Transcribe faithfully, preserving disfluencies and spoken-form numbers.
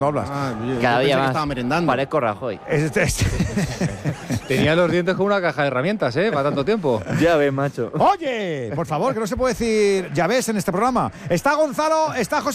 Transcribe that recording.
No hablas. Ah, yo, Cada yo día pensé que más. estaba merendando. Parezco Rajoy. Es- es- Tenía los dientes como una caja de herramientas, ¿eh? Para tanto tiempo. Ya ves, macho. Oye, por favor, que no se puede decir ya ves en este programa. Está Gonzalo, está José